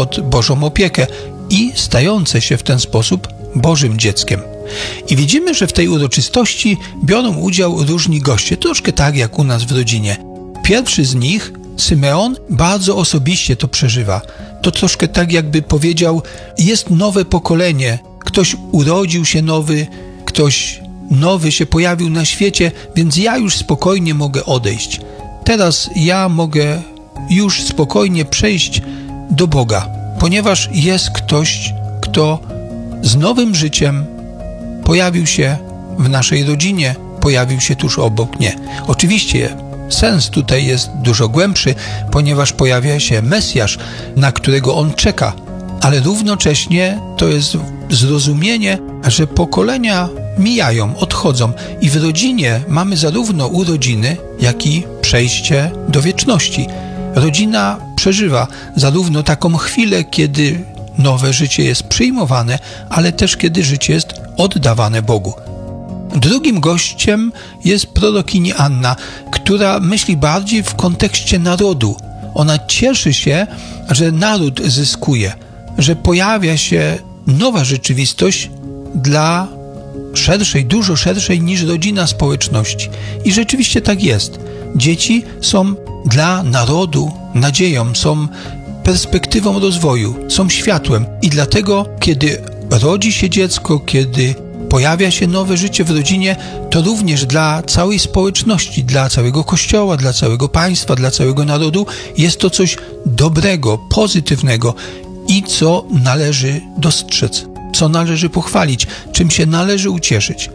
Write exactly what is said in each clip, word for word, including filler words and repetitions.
pod Bożą opiekę i stające się w ten sposób Bożym dzieckiem. I widzimy, że w tej uroczystości biorą udział różni goście, troszkę tak jak u nas w rodzinie. Pierwszy z nich, Symeon, bardzo osobiście to przeżywa. To troszkę tak jakby powiedział, jest nowe pokolenie, ktoś urodził się nowy, ktoś nowy się pojawił na świecie, więc ja już spokojnie mogę odejść. Teraz ja mogę już spokojnie przejść do Boga, ponieważ jest ktoś, kto z nowym życiem pojawił się w naszej rodzinie, pojawił się tuż obok mnie. Oczywiście sens tutaj jest dużo głębszy, ponieważ pojawia się Mesjasz, na którego on czeka, ale równocześnie to jest zrozumienie, że pokolenia mijają, odchodzą i w rodzinie mamy zarówno urodziny, jak i przejście do wieczności. Rodzina przeżywa zarówno taką chwilę, kiedy nowe życie jest przyjmowane, ale też kiedy życie jest oddawane Bogu. Drugim gościem jest prorokini Anna, która myśli bardziej w kontekście narodu. Ona cieszy się, że naród zyskuje, że pojawia się nowa rzeczywistość dla szerszej, dużo szerszej niż rodzina społeczności. I rzeczywiście tak jest. Dzieci są dla narodu nadzieją, są perspektywą rozwoju, są światłem. I dlatego, kiedy rodzi się dziecko, kiedy pojawia się nowe życie w rodzinie, to również dla całej społeczności, dla całego Kościoła, dla całego państwa, dla całego narodu jest to coś dobrego, pozytywnego i co należy dostrzec, co należy pochwalić, czym się należy ucieszyć.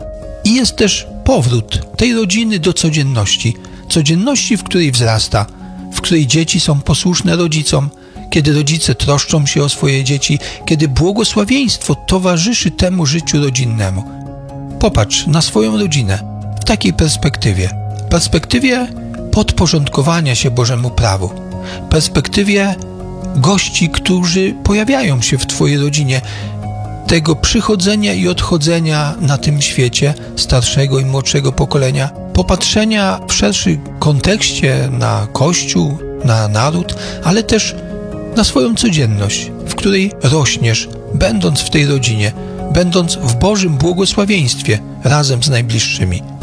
I jest też powrót tej rodziny do codzienności, codzienności, w której wzrasta, w której dzieci są posłuszne rodzicom, kiedy rodzice troszczą się o swoje dzieci, kiedy błogosławieństwo towarzyszy temu życiu rodzinnemu. Popatrz na swoją rodzinę w takiej perspektywie. Perspektywie podporządkowania się Bożemu prawu. Perspektywie gości, którzy pojawiają się w twojej rodzinie, tego przychodzenia i odchodzenia na tym świecie starszego i młodszego pokolenia, popatrzenia w szerszym kontekście na Kościół, na naród, ale też na swoją codzienność, w której rośniesz, będąc w tej rodzinie, będąc w Bożym błogosławieństwie razem z najbliższymi.